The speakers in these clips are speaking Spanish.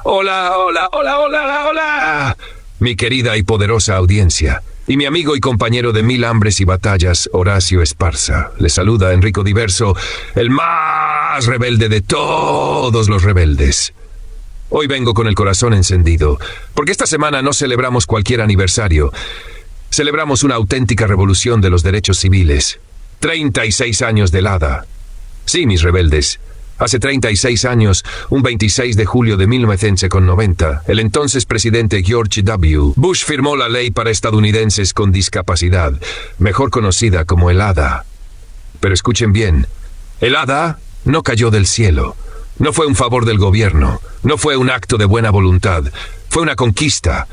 Hola, hola, hola, hola, hola. Mi querida y poderosa audiencia, y mi amigo y compañero de mil hambres y batallas, Horacio Esparza. Le saluda Enrico Diverso, el más rebelde de todos los rebeldes. Hoy vengo con el corazón encendido, porque esta semana no celebramos cualquier aniversario. Celebramos una auténtica revolución de los derechos civiles. 36 años del HADA. Sí, mis rebeldes. Hace 36 años, un 26 de julio de 1990, el entonces presidente George W. Bush firmó la ley para estadounidenses con discapacidad, mejor conocida como el HADA. Pero escuchen bien, el HADA no cayó del cielo, no fue un favor del gobierno, no fue un acto de buena voluntad, fue una conquista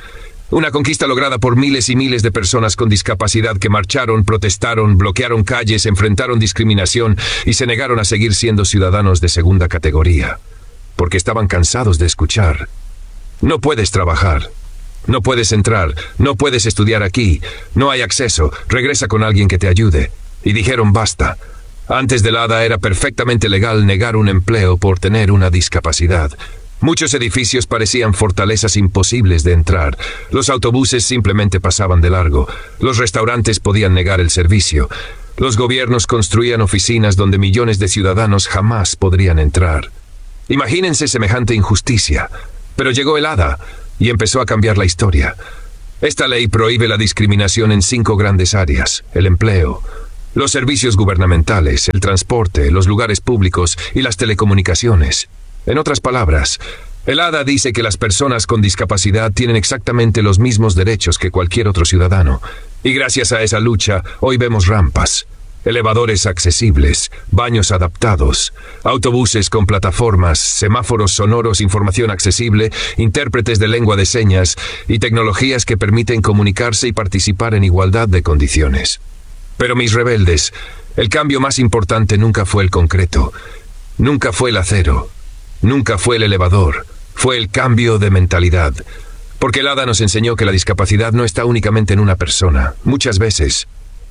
lograda por miles y miles de personas con discapacidad que marcharon, protestaron, bloquearon calles, enfrentaron discriminación y se negaron a seguir siendo ciudadanos de segunda categoría, porque estaban cansados de escuchar: no puedes trabajar, no puedes entrar, no puedes estudiar aquí, no hay acceso, regresa con alguien que te ayude. Y dijeron basta. Antes del HADA era perfectamente legal negar un empleo por tener una discapacidad. Muchos edificios parecían fortalezas imposibles de entrar. Los autobuses simplemente pasaban de largo. Los restaurantes podían negar el servicio. Los gobiernos construían oficinas donde millones de ciudadanos jamás podrían entrar. Imagínense semejante injusticia. Pero llegó el HADA y empezó a cambiar la historia. Esta ley prohíbe la discriminación en 5 grandes áreas: el empleo, los servicios gubernamentales, el transporte, los lugares públicos y las telecomunicaciones. En otras palabras, el HADA dice que las personas con discapacidad tienen exactamente los mismos derechos que cualquier otro ciudadano. Y gracias a esa lucha, hoy vemos rampas, elevadores accesibles, baños adaptados, autobuses con plataformas, semáforos sonoros, información accesible, intérpretes de lengua de señas y tecnologías que permiten comunicarse y participar en igualdad de condiciones. Pero mis rebeldes, el cambio más importante nunca fue el concreto, nunca fue el acero, nunca fue el elevador, fue el cambio de mentalidad. Porque el HADA nos enseñó que la discapacidad no está únicamente en una persona, muchas veces.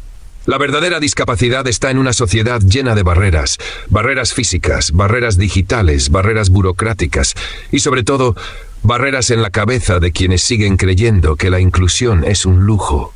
La verdadera discapacidad está en una sociedad llena de barreras, barreras físicas, barreras digitales, barreras burocráticas y sobre todo, barreras en la cabeza de quienes siguen creyendo que la inclusión es un lujo.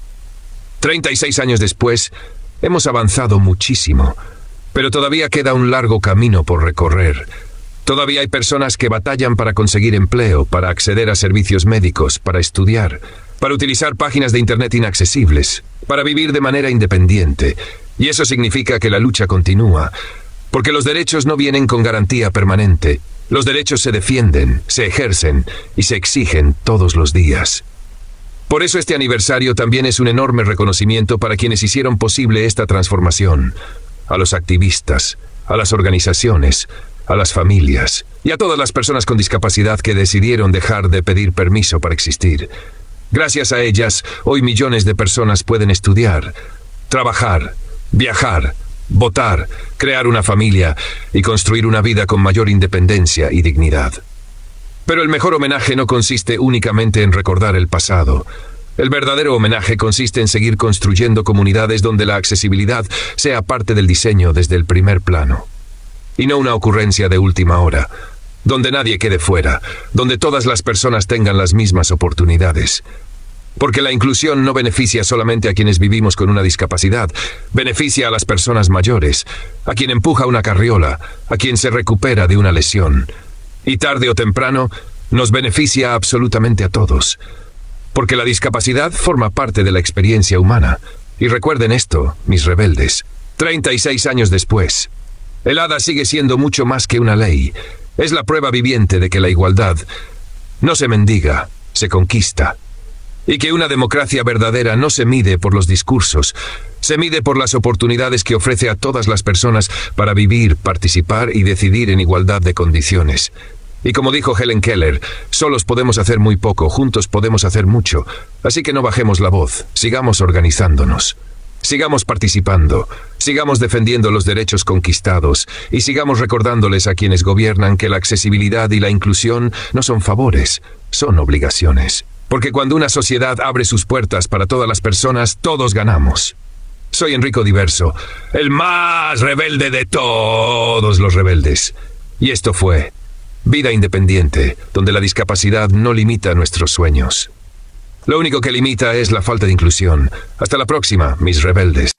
36 años después, hemos avanzado muchísimo, pero todavía queda un largo camino por recorrer. Todavía hay personas que batallan para conseguir empleo, para acceder a servicios médicos, para estudiar, para utilizar páginas de internet inaccesibles, para vivir de manera independiente. Y eso significa que la lucha continúa, porque los derechos no vienen con garantía permanente. Los derechos se defienden, se ejercen y se exigen todos los días. Por eso este aniversario también es un enorme reconocimiento para quienes hicieron posible esta transformación: a los activistas, a las organizaciones, a las familias y a todas las personas con discapacidad que decidieron dejar de pedir permiso para existir. Gracias a ellas, hoy millones de personas pueden estudiar, trabajar, viajar, votar, crear una familia y construir una vida con mayor independencia y dignidad. Pero el mejor homenaje no consiste únicamente en recordar el pasado. El verdadero homenaje consiste en seguir construyendo comunidades donde la accesibilidad sea parte del diseño desde el primer plano. Y no una ocurrencia de última hora, donde nadie quede fuera, donde todas las personas tengan las mismas oportunidades. Porque la inclusión no beneficia solamente a quienes vivimos con una discapacidad, beneficia a las personas mayores, a quien empuja una carriola, a quien se recupera de una lesión. Y tarde o temprano, nos beneficia absolutamente a todos. Porque la discapacidad forma parte de la experiencia humana. Y recuerden esto, mis rebeldes, 36 años después, el HADA sigue siendo mucho más que una ley. Es la prueba viviente de que la igualdad no se mendiga, se conquista. Y que una democracia verdadera no se mide por los discursos, se mide por las oportunidades que ofrece a todas las personas para vivir, participar y decidir en igualdad de condiciones. Y como dijo Helen Keller, solos podemos hacer muy poco, juntos podemos hacer mucho. Así que no bajemos la voz, sigamos organizándonos. Sigamos participando, sigamos defendiendo los derechos conquistados y sigamos recordándoles a quienes gobiernan que la accesibilidad y la inclusión no son favores, son obligaciones. Porque cuando una sociedad abre sus puertas para todas las personas, todos ganamos. Soy Enrico Diverso, el más rebelde de todos los rebeldes. Y esto fue Vida independiente, donde la discapacidad no limita nuestros sueños. Lo único que limita es la falta de inclusión. Hasta la próxima, mis rebeldes.